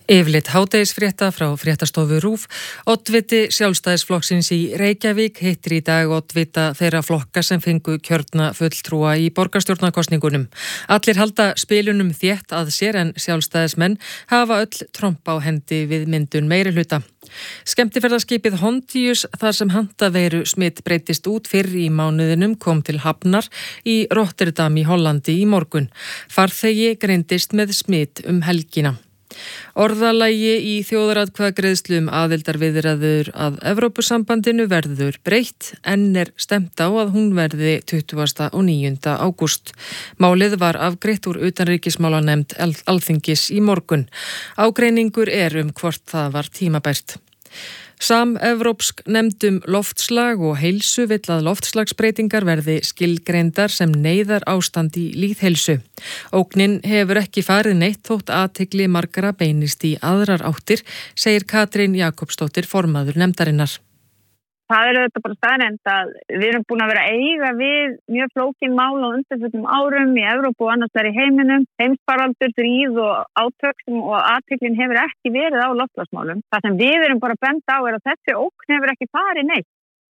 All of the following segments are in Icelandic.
Yfirleitt hádegisfrétta frá fréttastofu RÚV. Oddviti Sjálfstæðisflokksins í Reykjavík hittir í dag oddvita þeirra flokka sem fengu kjörna fulltrúa í borgarstjórnarkosningunum. Allir halda spilunum þétt að sér en sjálfstæðismenn hafa öll tromp á hendi við myndun meirihluta. Skemmtiferðaskipið Hontius þar sem handaveiru smitt breytist út fyrr í mánuðinum kom til Hafnar í Rotterdam í Hollandi í morgun. Farþegi greindist með smitt helgina. Orðalagi í þjóðaratkvæðagreiðslu aðildarviðræður að Evrópusambandinu verður breytt en stemt á að hún verði 29. ágúst. Málið var afgreitt úr utanríkismálanefnd Alþingis í morgun. Ágreiningur hvort það var tímabært. Samevrópsk nefnd loftslag og heilsu vill að loftslagsbreytingar verði skilgreindar sem neyðar ástand í lýðheilsu. Ógnin hefur ekki farið neitt þótt athygli margra beinist í aðrar áttir, segir Katrín Jakobsdóttir formaður nefndarinnar. Það þetta bara staðreynd að við erum búin að vera að eiga við mjög flókin mál á undanförnum árum í Evrópu og annars staðar í heiminum. Heimsfaraldur, stríð og átök og athyglin hefur ekki verið á loftslagsmálum. Það sem við erum bara bent á að þessi ógn hefur ekki farið neitt.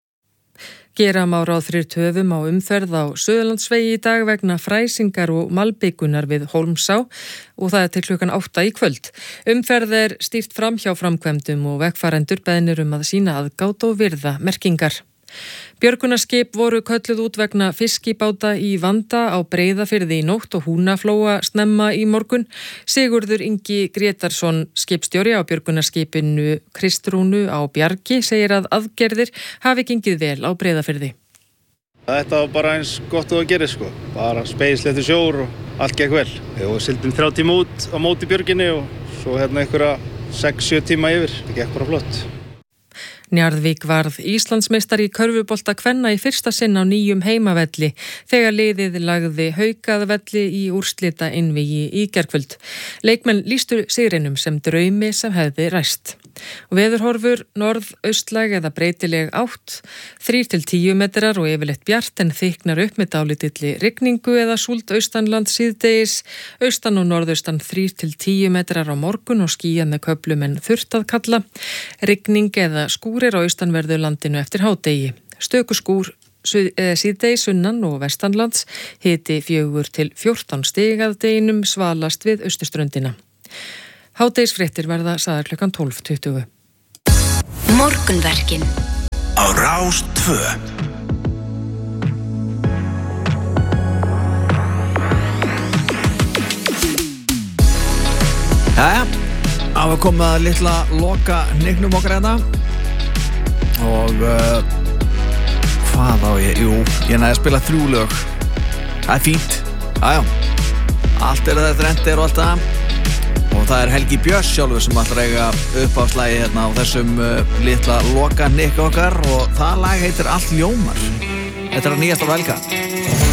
Gera má ráð fyrir töfum á umferð á Suðurlandsvegi í dag vegna fræsingar og malbikunar við Hólmsá og það til klukkan 8 í kvöld. Umferð stýrt fram hjá framkvæmdum og vegfarendur beðnir að sýna aðgát og virða merkingar. Björgunarskip voru kölluð út vegna fiskibáta í vanda á Breiðafirði í nótt og Húnaflóa snemma í morgun. Sigurður Ingi Grétarsson, skipstjóri á björgunarskipinu Kristrúnu á Bjargi, segir að aðgerðir hafi gengið vel á Breiðafirði. Þetta var bara eins gott og að gera bara spegilsléttur sjór og allt gekk vel. Við sigldum 3 tíma út á móti björginni og svo einhverja 6-7 tíma yfir. Það gekk bara flott. Njarðvík varð Íslandsmeistari í körfubolta kvenna í fyrsta sinn á nýjum heimavelli þegar liðið lagði Haukavelli í úrslita einvígi í gærkvöld. Leikmenn lýstu sigrinum sem draumi sem hefði ræst. Veðurhorfur norðaustlæg eða breytileg átt, 3-10 metrar og yfirleitt bjart en þykknar upp með dálítilli rigningu eða súld austanland síðdegis, austan og norðaustan 3-10 metrar á morgun og skýjað með köflum en þurrt að kalla, rigning eða skúrir á austanverðu landinu eftir hádegi. Stöku skúr síðdegis sunnan og vestanlands, hiti 4-14 stig að deginum, svalast við austurströndina. Hádegisfréttir verða sagðar klukkan 12:20. Morgunverkin á Rás 2. Jæja, að koma að litla loka hnignum okkar hérna og hvað á ég? Jú, ég næði að spila 3 lög. Það fínt. Jæja, allt þetta þrennt og allt það. Og það Helgi Björns sjálfur sem ætlar að eiga uppáhaldsslagi hérna á þessum litla loka hnikk okkar og það lag heitir Allt ljómar. Þetta nýjasta af Helga.